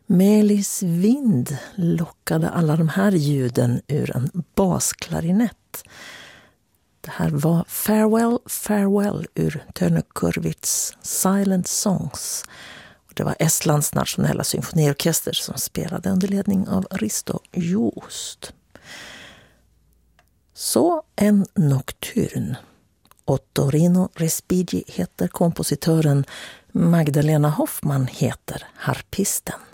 Melis vind lockade alla de här ljuden ur en basklarinett. Det här var Farewell, Farewell ur Tönu Kurvits Silent Songs. Och det var Estlands nationella symfoniorkester som spelade under ledning av Risto Juust. Så en nocturn. Ottorino Respighi heter kompositören, Magdalena Hoffman heter harpisten.